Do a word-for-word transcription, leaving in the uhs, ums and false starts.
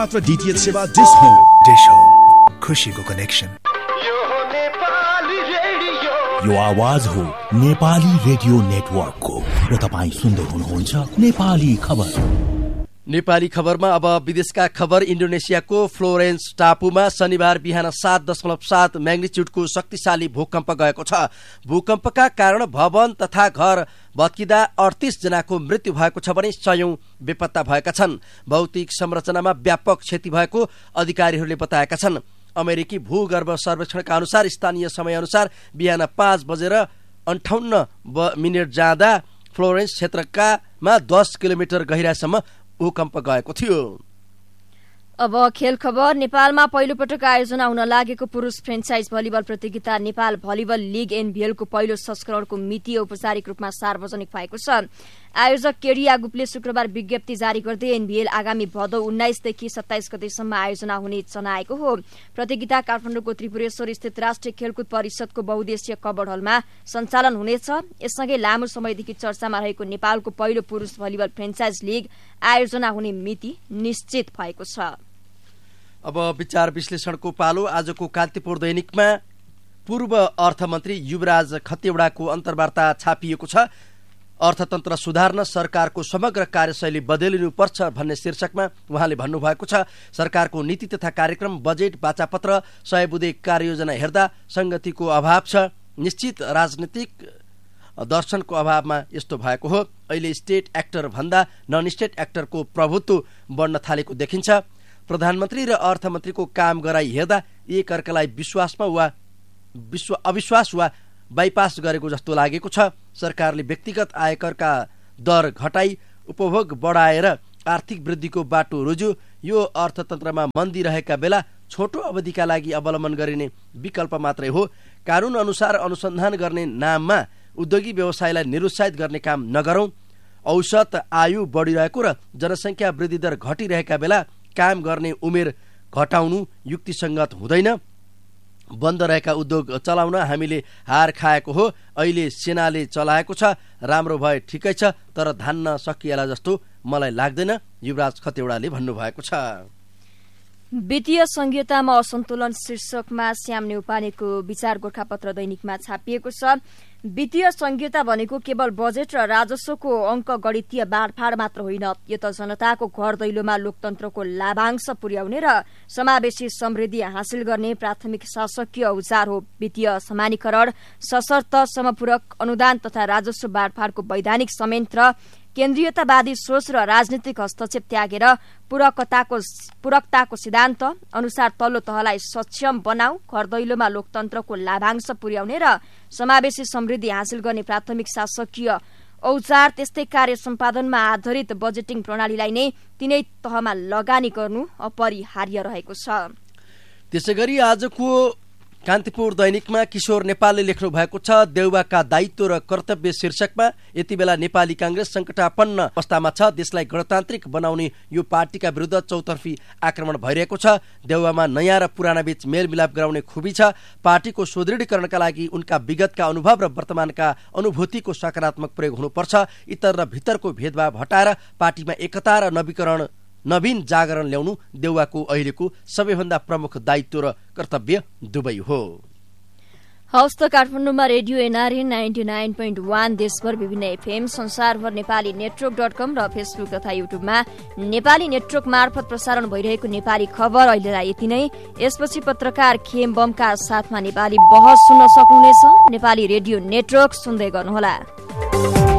मात्र डीटीएच सेवा dish home. Dish home, खुशीको कनेक्सन। यो आवाज हो नेपाली रेडियो नेटवर्कको र तपाईँ सुन्दै हुनुहुन्छ नेपाली खबर। नेपाली खबरमा अब विदेशका खबर। इन्डोनेसियाको फ्लोरेन्स टापुमा शनिबार बिहान सात दशमलव सात म्याग्निच्युडको शक्तिशाली भूकम्प गएको छ। भूकम्पका कारण भवन तथा घर भत्किँदा अडतीस जनाको मृत्यु भएको छ भने सयौं बेपत्ता भएका छन्। भौतिक संरचनामा व्यापक क्षति भएको अधिकारीहरूले बताएका छन्। अमेरिकी भूगर्भ सर्वेक्षणका अनुसार स्थानीय समय अनुसार बिहान पाँच बजेर अन्ठाउन्न मिनट जाँदा फ्लोरेन्स क्षेत्रकामा दस किलोमिटर गहिरासम्म भूकम्प गएको थियो। अब खेल खबर। नेपालमा पहिलो पटक आयोजना हुन लागेको पुरुष फ्रेन्चाइज भलिबल प्रतियोगिता नेपाल भलिबल लीग एनभीएलको पहिलो संस्करणको मिति औपचारिक रूपमा सार्वजनिक भएको छ। आयोजक केडी आगुपले शुक्रबार विज्ञप्ति जारी गर्दै एनभीएल आगामी भदौ उन्नाइसदेखि सत्ताइस गतेसम्म आयोजना हुने जनाएको हो। प्रतियोगिता काठमाडौँको त्रिपुरेश्वर स्थित राष्ट्रिय खेलकुद परिषदको बहुद्देश्य कबड हलमा सञ्चालन हुनेछ। यससँगै लामो समयदेखि चर्चामा रहेको नेपालको पहिलो पुरुष भलिबल फ्रेन्चाइज लीग आयोजना हुने मिति निश्चित भएको छ। अब विचार विश्लेषणको पालो। आजको कान्तिपुर दैनिकमा पूर्व अर्थमन्त्री युवराज खतिवड़ाको अन्तर्वार्ता छापिएको छ। अर्थतन्त्र सुधार्न सरकारको समग्र कार्यशैली बदलिनुपर्छ भन्ने शीर्षकमा उहाँले भन्नुभएको छ। सरकारको नीति तथा कार्यक्रम, बजेट, बाचापत्र, सय बुँदे कार्ययोजना हेर्दा संगतिको अभाव छ। निश्चित राजनीतिक दर्शनको अभावमा यस्तो भएको हो। अहिले स्टेट एक्टर भन्दा नन स्टेट एक्टरको प्रभुत्व बढ्न थालेको देखिन्छ। प्रधानमन्त्री र अर्थमन्त्रीको काम गराई हेर्दा एक अर्कालाई विश्वासमा वा विश्व अविश्वास वा बाइपास गरेको जस्तो लागेको छ। सरकारले व्यक्तिगत आयकरका दर घटाई उपभोग बढाएर आर्थिक वृद्धिको बाटो रोज्यो। यो अर्थतन्त्रमा मन्दी रहेका बेला छोटो अवधिका लागि अवलम्बन गरिने विकल्प मात्रै हो। कानून अनुसार अनुसन्धान गर्ने नाममा उद्योगी व्यवसायलाई निरुत्साहित गर्ने काम नगरौं। औसत आयु बढिरहेको र जनसङ्ख्या वृद्धि दर घटिरहेका बेला काम गर्ने उमेर घटाउनु युक्तिसङ्गत हुँदैन। बन्द रहेका उद्योग चलाउन हामीले हार खाएको हो। अहिले सेनाले चलाएको छ, राम्रो भए ठिकै छ, तर धान्न सकिएला जस्तो मलाई लाग्दैन, युवराज खतिवड़ाले भन्नुभएको छ। वित्तीय संहितामा असन्तुलन शीर्षकमा श्याम नेउपानेको विचार गोरखापत्र दैनिकमा छापिएको छ। वित्तीय संहिता भनेको केवल बजेट र राजस्वको अङ्क गणितीय बाँडफाँड मात्र होइन, यो त जनताको घर दैलोमा लोकतन्त्रको लाभांश पुर्याउने र समावेशी समृद्धि हासिल गर्ने प्राथमिक शासकीय औजार हो। वित्तीय समानीकरण, सशर्त समपूरक अनुदान तथा राजस्व बाँडफाँडको वैधानिक संयन्त्र, केन्द्रीयतावादी सोच र राजनीतिक हस्तक्षेप त्यागेर पूरकताको पूरकताको सिद्धान्त अनुसार तल्लो तहलाई सक्षम बनाऊ, घर दैलोमा लोकतन्त्रको लाभांश पुर्याउने र समावेशी समृद्धि हासिल गर्ने प्राथमिक शासकीय औजार, त्यस्तै कार्य सम्पादनमा आधारित बजेटिङ प्रणालीलाई नै तीनै तहमा लगानी गर्नु अपरिहार्य रहेको छ। त्यसैगरी आजको कान्तिपुर दैनिकमा किशोर नेपालले लेख्नु भएको छ। देउबाका दायित्व र कर्तव्य शीर्षकमा यति बेला नेपाली कांग्रेस संकटापन्न अवस्थामा छ। देशलाई गणतान्त्रिक बनाउने यो पार्टीका विरुद्ध चौतर्फी आक्रमण भइरहेको छ। देउबामा नयाँ र पुराना बीच मेलमिलाप गराउने खुबी छ। पार्टीको सुदृढीकरणका लागि उनका विगतका अनुभव र वर्तमानका अनुभूतिको सकारात्मक प्रयोग हुनुपर्छ। इतर र भितरको भेदभाव हटाएर पार्टीमा एकता र नवीकरण नवीन जागरण ल्याउनु देउवाको अहिलेको सबैभन्दा प्रमुख दायित्व र कर्तव्य दुवै हो। हवस् त काठमाडौँमा radio NRN ninety nine point one, देशभर विभिन्न एफएम, संसारभर नेपाली नेटवर्क डट कम र फेसबुक तथा युट्युबमा नेपाली नेटवर्क मार्फत प्रसारण भइरहेको नेपाली खबर अहिलेलाई यति नै। यसपछि पत्रकार खेम बमका साथमा नेपाली बहस सुन्न सक्नुहुनेछ। नेपाली रेडियो नेटवर्क सुन्दै गर्नुहोला।